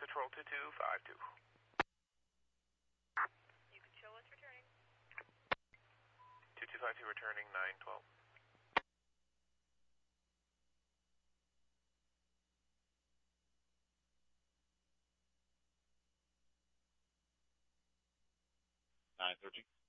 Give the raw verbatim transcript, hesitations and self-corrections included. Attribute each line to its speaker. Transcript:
Speaker 1: Patrol two two five two.
Speaker 2: You can show us returning.
Speaker 1: two two five two returning nine twelve.
Speaker 3: nine thirteen.